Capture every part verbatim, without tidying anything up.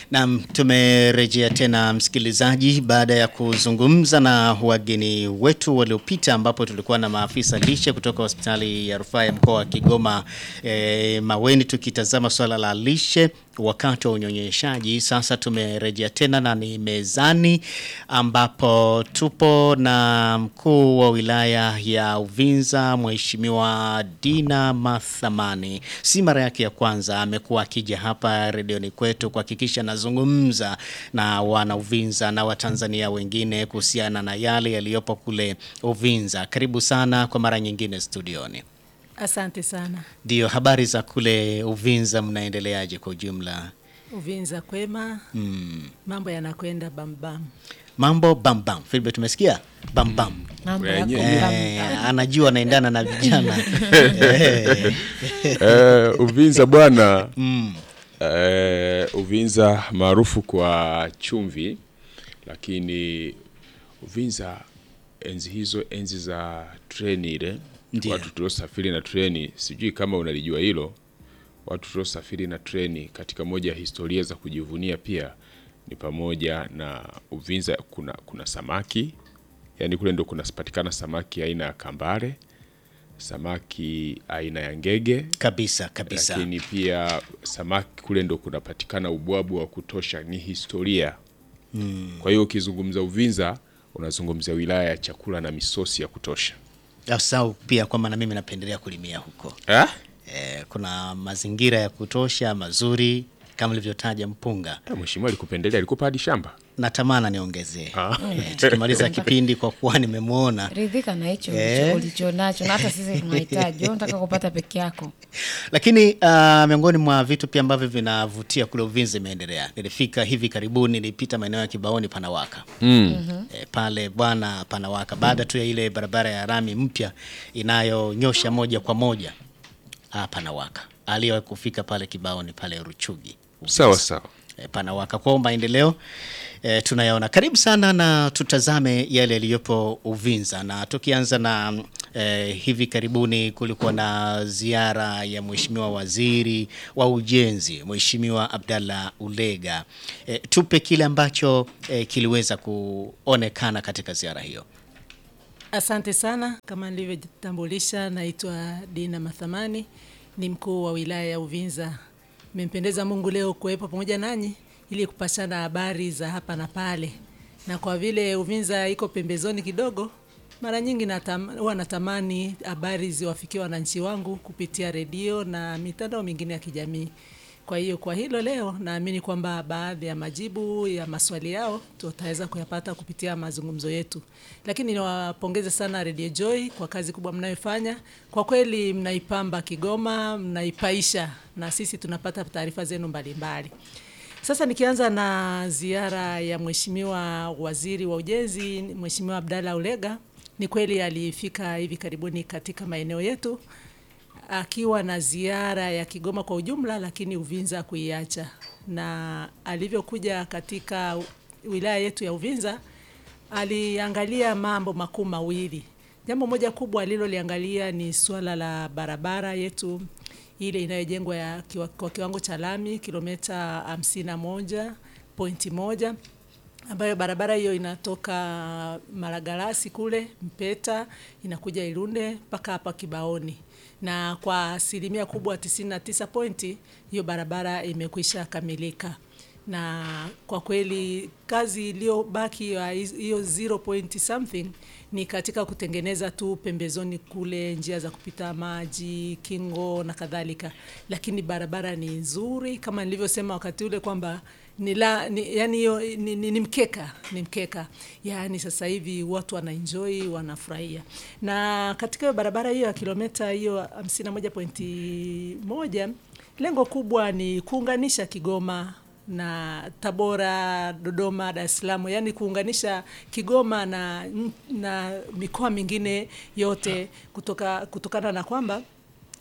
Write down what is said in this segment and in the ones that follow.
Naam, tumerejea tena msikilizaji baada ya kuzungumza na wageni wetu waliopita, ambapo tulikuwa na maafisa lishe kutoka hospitali ya rufaa ya mkoa wa Kigoma e, Maweni, tukitazama swala la lishe wakati wa unyonyeshaji. Sasa tumerejea tena na ni mezani, ambapo tupo na mkuu wa wilaya ya Uvinza, Mheshimiwa Dina Mathamani. Si mara yake ya kwanza, amekuwa akija hapa redioni kwetu kuhakikisha nazungumza na wana Uvinza na Watanzania wengine kuhusiana na yale yaliyopo kule Uvinza. Karibu sana kwa mara nyingine studioni. Asante sana. Ndio, habari za kule Uvinza, mnaendeleaje kwa ujumla? Uvinza kwema. Mm. Mambo yanakwenda bam bam. Mambo bam bam. Philbert, tumesikia bam bam. Mambo yako bam. Anajua anaendana na vijana. Eh, Uvinza bwana. Mm. Eh, Uvinza maarufu kwa chumvi, lakini Uvinza enzi hizo, enzi za treni ile, watu tuliosafiri na treni, sijui kama unalijua hilo. Watu tuliosafiri na treni, katika moja ya historia za kujivunia pia ni pamoja na Uvinza kuna kuna samaki, yani kule ndo kunapatikana samaki aina ya kambare, samaki aina ya ngege kabisa kabisa, lakini pia samaki kule ndo kunapatikana ubwabu wa kutosha, ni historia. Mm. Kwa hiyo ukizungumza Uvinza unazungumzia wilaya ya chakula na misosi ya kutosha. Asau pia kwa maana mimi napendelea kulimia huko. Eh? Eh, kuna mazingira ya kutosha mazuri kama nilivyotaja mpunga. Eh, mheshimiwa alikupendelea, alikupa hadi shamba. Natamana niongezee. Ah. E, tukimaliza kipindi kwa kuwa nimemuona. Ridhika na hicho e, ulicho nacho, na hata sisi tunahitaji. Unataka kupata peke yako. Lakini uh, miongoni mwa vitu pia ambavyo vinavutia kule Uvinza imeendelea. Nilifika hivi karibuni, nilipita maeneo ya Kibaoni Panawaka. Mm. E, pale bwana Panawaka, baada tu ya ile barabara ya rami mpya inayonyosha moja kwa moja ah Panawaka. Aliyewahi kufika pale Kibaoni pale Ruchugi. Sawa sawa. E, Panawaka kwa maendeleo e, tunayaona. Karibu sana na tutazame yale yaliyopo Uvinza, na tukianza na e, hivi karibuni kulikuwa na ziara ya Mheshimiwa Waziri wa Ujenzi, Mheshimiwa Abdalla Ulega. E, tupe kile ambacho e, kiliweza kuonekana katika ziara hiyo. Asante sana. Kama nilivyojitambulisha, naitwa Dina Mathamani, ni mkuu wa wilaya ya Uvinza. Mmempendeza Mungu leo kuwepo pamoja nanyi ili kupashana habari za hapa na pale. Na kwa vile Uvinza iko pembezoni kidogo, mara nyingi natam, huwa natamani habari ziwafikie wananchi wangu kupitia redio na mitandao mingine ya kijamii. Kwa hiyo kwa hilo leo naamini kwamba baadhi ya majibu ya maswali yao tutaweza kuyapata kupitia mazungumzo yetu. Lakini niwapongeze sana Radio Joy kwa kazi kubwa mnayofanya. Kwa kweli mnaipamba Kigoma, mnaipaisha, na sisi tunapata taarifa zenu mbalimbali. Sasa nikianza na ziara ya Mheshimiwa Waziri wa Ujenzi, Mheshimiwa Abdalla Ulega, ni kweli alifika hivi karibuni katika maeneo yetu akiwa na ziara ya Kigoma kwa ujumla, lakini Uvinza kuiacha. Na alivyokuja katika wilaya yetu ya Uvinza, aliangalia mambo makuu mawili. Jambo moja kubwa aliloliangalia ni swala la barabara yetu ile inayojengwa ya kiwa, kwa kiwango cha lami kilomita hamsini na moja pointi moja, ambayo barabara hiyo inatoka Malagarasi kule Mpeta inakuja Irunde mpaka hapa Kibaoni. Na kwa asilimia kubwa tisini na tisa pointi hiyo barabara imekwisha kamilika. Na kwa kweli kazi iliyobaki ya hiyo zero point something ni katika kutengeneza tu pembezoni kule njia za kupita maji, kingo na kadhalika. Lakini barabara ni nzuri kama nilivyosema wakati ule kwamba ni la ni, yani hiyo ni, ni, ni mkeka, ni mkeka. Yani sasa hivi watu wanaenjoy, wanafurahia. Na katika hiyo barabara hiyo ya kilomita hiyo hamsini na moja pointi moja, lengo kubwa ni kuunganisha Kigoma na Tabora, Dodoma, Dar es Salaam, yani kuunganisha Kigoma na na mikoa mingine yote, kutoka kutokana na kwamba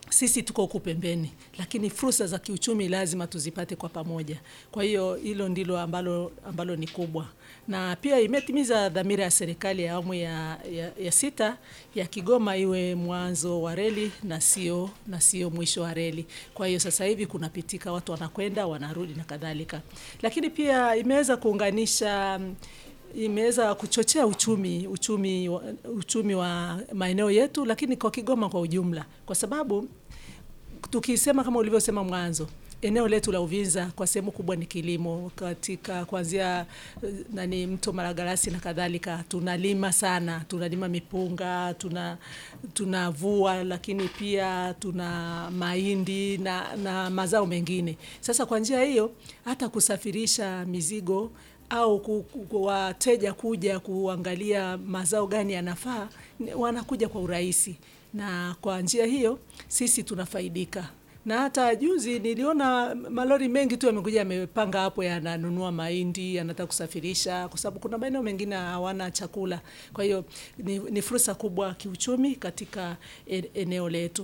sisi tuko huku pembeni, lakini fursa za kiuchumi lazima tuzipate kwa pamoja. Kwa hiyo hilo ndilo ambalo ambalo ni kubwa. Na pia imetimiza dhamira ya serikali ya awamu ya, ya, ya sita ya Kigoma iwe mwanzo wa reli na sio na sio mwisho wa reli. Kwa hiyo sasa hivi kunapitika, watu wanakwenda wanarudi na kadhalika. Lakini pia imeweza kuunganisha, imeweza kuchochea uchumi uchumi uchumi wa maeneo yetu, lakini kwa Kigoma kwa ujumla, kwa sababu tukisema kama ulivyosema mwanzo, eneo letu la Uvinza kwa sehemu kubwa ni kilimo, katika kuanzia nani mto Malagarasi na kadhalika. Tunalima sana, tunalima mipunga, tuna tunavua, lakini pia tuna mahindi na na mazao mengine. Sasa kwa njia hiyo hata kusafirisha mizigo au wateja kuja kuangalia mazao gani yanafaa, wanakuja kwa urahisi, na kwa njia hiyo sisi tunafaidika. Na hata juzi niliona malori mengi tu yamekuja yamepanga hapo, yananunua mahindi, yanataka kusafirisha kwa sababu kuna maeneo mengine hawana chakula. Kwa hiyo ni, ni fursa kubwa kiuchumi katika eneo letu.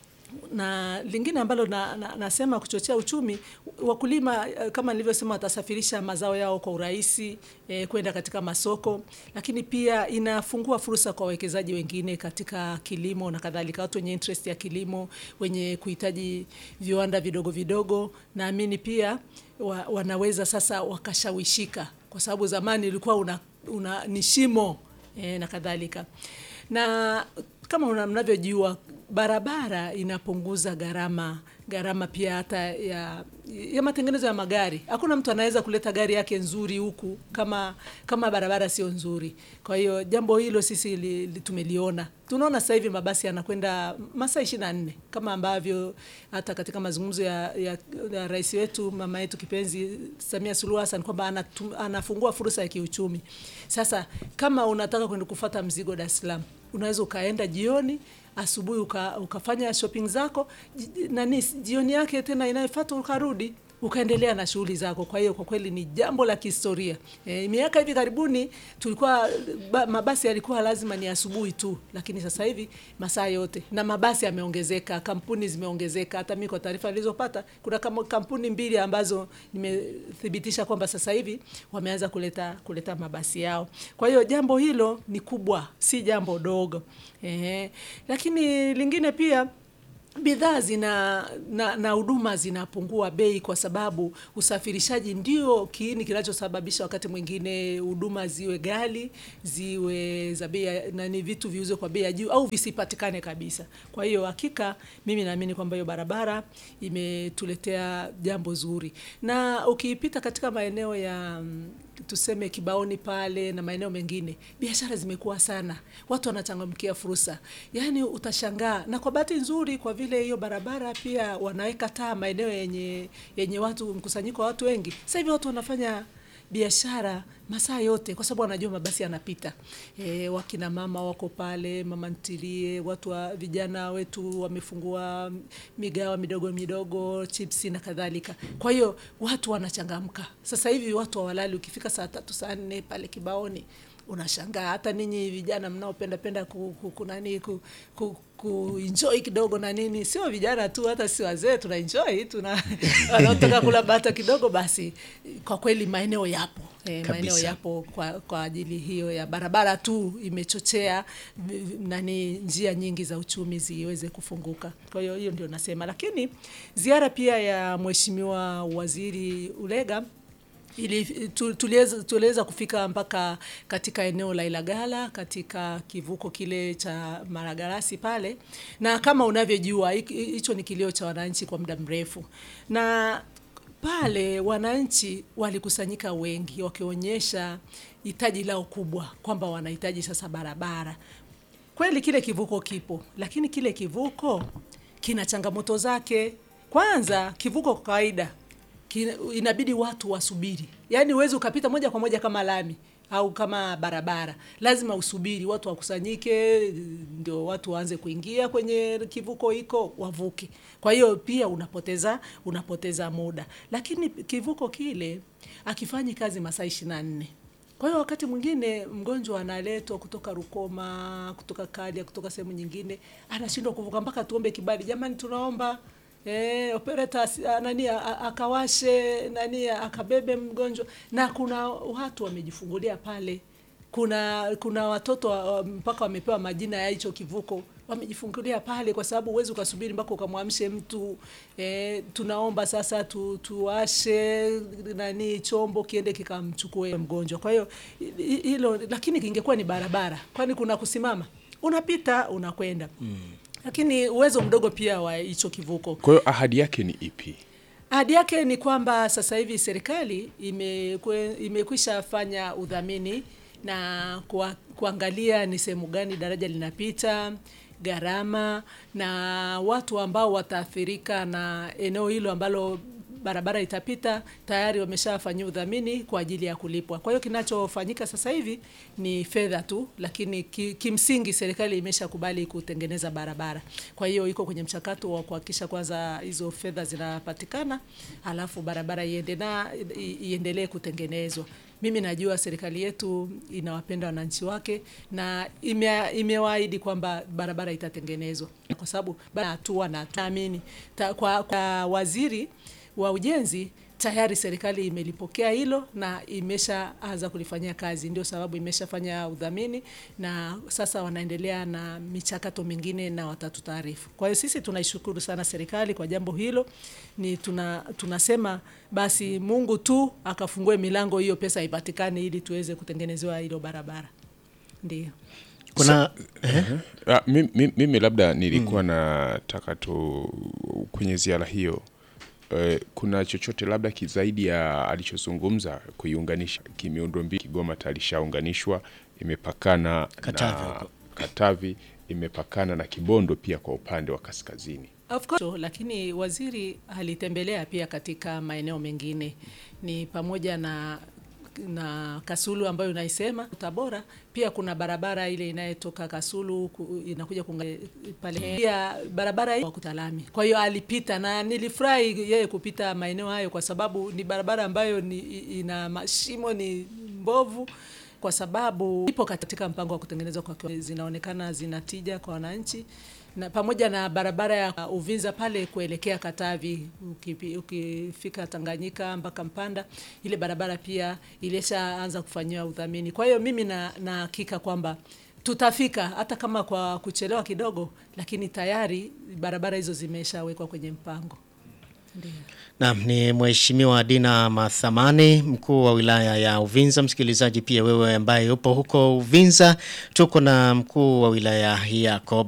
Na lingine ambalo na, na, nasema kuchochea uchumi, wakulima kama nilivyosema watasafirisha mazao yao kwa urahisi eh, kwenda katika masoko, lakini pia inafungua fursa kwa wawekezaji wengine katika kilimo na kadhalika, watu wenye interest ya kilimo, wenye kuhitaji viwanda vidogo vidogo. Naamini pia wa, wanaweza sasa wakashawishika, kwa sababu zamani ilikuwa una, una nishimo eh, na kadhalika. Na kama mnavyojua barabara inapunguza gharama gharama pia hata ya ya matengenezo ya magari. Hakuna mtu anaweza kuleta gari yake nzuri huku kama kama barabara sio nzuri. Kwa hiyo jambo hilo sisi li, li, tumeliona. Tunaona sasa hivi mabasi yanakwenda masaa ishirini na nne kama ambavyo hata katika mazungumzo ya, ya, ya rais wetu mama yetu kipenzi Samia Suluhu Hassan kwamba anafungua fursa ya kiuchumi. Sasa kama unataka kwenda kufuata mzigo Dar es Salaam, unaweza ukaenda jioni, asubuhi uka, ukafanya shopping zako, nani jioni yake tena inayofuata ukarudi ukaendelea na shughuli zako. Kwa hiyo kwa kweli ni jambo la kihistoria. E, miaka hivi karibuni tulikuwa ba, mabasi yalikuwa lazima ni asubuhi tu, lakini sasa hivi masaa yote, na mabasi yameongezeka, kampuni zimeongezeka. Hata mimi kwa taarifa nilizopata kuna kampuni mbili ambazo nimethibitisha kwamba sasa hivi wameanza kuleta kuleta mabasi yao. Kwa hiyo jambo hilo ni kubwa, si jambo dogo. E, lakini lingine pia bidhaa zina na na huduma zinapungua bei, kwa sababu usafirishaji ndio kiini kinachosababisha wakati mwingine huduma ziwe ghali, ziwe za bei na ni vitu viuzwe kwa bei ya juu au visipatikane kabisa. Kwa hiyo hakika mimi naamini kwamba hiyo barabara imetuletea jambo zuri. Na ukipita katika maeneo ya tuseme Kibaoni pale na maeneo mengine, biashara zimekuwa sana, watu wanachangamkia fursa. Yaani utashangaa, na kwa bahati nzuri kwa vile hiyo barabara pia wanaweka taa maeneo yenye yenye watu, mkusanyiko wa watu wengi. Sasa hivi watu wanafanya biashara masaa yote kwa sababu wanajua mabasi yanapita. E, wakina mama wako pale, mama ntilie, watu wa vijana wetu wamefungua migawa midogo midogo, chipsi na kadhalika. Kwa hiyo watu wanachangamka. Sasa hivi watu hawalali, ukifika saa tatu saa nne pale Kibaoni unashangaa. Hata ninyi vijana mnaopenda penda ku, ku, ku nani ku, ku ku enjoy kidogo na nini, sio vijana tu, hata si wazee tuna enjoy, tuna wanaotaka kula bata kidogo. Basi kwa kweli maeneo yapo e, maeneo yapo kwa kwa ajili hiyo ya barabara tu imechochea nani njia nyingi za uchumi ziweze kufunguka. Kwa hiyo hiyo ndio nasema. Lakini ziara pia ya Mheshimiwa Waziri Ulega ili tuliweza tuliweza kufika mpaka katika eneo la Ilagala, katika kivuko kile cha Malagarasi pale, na kama unavyojua hicho ni kilio cha wananchi kwa muda mrefu, na pale wananchi walikusanyika wengi wakionyesha hitaji lao kubwa kwamba wanahitaji sasa barabara. Kweli kile kivuko kipo, lakini kile kivuko kina changamoto zake. Kwanza kivuko kwa kawaida inabidi watu wasubiri. Yaani uweze ukapita moja kwa moja kama lami au kama barabara. Lazima usubiri watu wakusanyike ndio watu waanze kuingia kwenye kivuko hiko wavuke. Kwa hiyo pia unapoteza unapoteza muda. Lakini kivuko kile akifanyi kazi masaa ishirini na nne. Kwa hiyo wakati mwingine mgonjwa analetwa kutoka Rukoma, kutoka Kadia, kutoka sehemu nyingine, anashindwa kuvuka mpaka tuombe kibali. Jamani, tunaomba eh operator nani akawashe nani akabebe mgonjwa, na kuna watu wamejifungulia pale. Kuna kuna watoto mpaka wamepewa majina ya hicho kivuko, wamejifungulia pale, kwa sababu uwezo ukasubiri mpaka ukamwamshe mtu. E, tunaomba sasa tu, tuashe nani chombo kiende kikamchukue mgonjwa. Kwa hiyo hilo, lakini kingekuwa ni barabara, kwani kuna kusimama, unapita unakwenda. Mm. Lakini uwezo mdogo pia wa hicho kivuko. Kwa hiyo ahadi yake ni ipi? Ahadi yake ni kwamba sasa hivi serikali imekwe, imekwisha fanya udhamini na kwa, kuangalia ni sehemu gani daraja linapita, gharama na watu ambao wataathirika na eneo hilo ambalo barabara itapita, tayari wameshafanyia udhamini kwa ajili ya kulipwa. Kwa hiyo kinachofanyika sasa hivi ni fedha tu, lakini ki, kimsingi serikali imeshakubali kutengeneza barabara. Kwa hiyo iko kwenye mchakato wa kuhakikisha kwanza hizo fedha zinapatikana, alafu barabara iende na iendelee kutengenezwa. Mimi najua serikali yetu inawapenda wananchi wake na ime, imewaahidi kwamba barabara itatengenezwa, kwa sababu hatua na tunaamini kwa, kwa waziri wa ujenzi tayari serikali imelipokea hilo na imeshaanza kulifanyia kazi. Ndio sababu imeshafanya udhamini na sasa wanaendelea na michakato mingine na watatutaarifu. Kwa hiyo sisi tunaishukuru sana serikali kwa jambo hilo. Ni tuna, tunasema basi Mungu tu akafungue milango hiyo pesa ipatikane ili tuweze kutengenezewa hilo barabara. Ndio. Kuna eh? uh, mimi, mimi labda nilikuwa mm. nataka tu kwenye ziara hiyo Uh, kuna chochote labda kizaidi ya alichozungumza kuiunganisha kimiundombinu. Kigoma talishaunganishwa, imepakana Katavi, na Katavi, imepakana na Kibondo pia kwa upande wa kaskazini. Of course, lakini waziri alitembelea pia katika maeneo mengine, ni pamoja na na Kasulu ambayo unaisema Tabora, pia kuna barabara ile inayotoka Kasulu ku, inakuja pale pia barabara hiyo kutalami. Kwa hiyo alipita na nilifurahi yeye kupita maeneo hayo, kwa sababu ni barabara ambayo ni ina mashimo, ni mbovu, kwa sababu ipo katika mpango wa kutengenezwa, kwa zinaonekana zinatija kwa wananchi. Na pamoja na barabara ya Uvinza pale kuelekea Katavi, ukipi, ukifika Tanganyika mpaka Mpanda, ile barabara pia ilishaanza kufanywa udhamini. Kwa hiyo mimi na na hakika kwamba tutafika hata kama kwa kuchelewa kidogo, lakini tayari barabara hizo zimeshawekwa kwenye mpango. Ndiyo. Naam, ni Mheshimiwa Dina Mathamani, mkuu wa wilaya ya Uvinza. Msikilizaji pia wewe ambaye upo huko Uvinza, tuko na mkuu wa wilaya ya Koba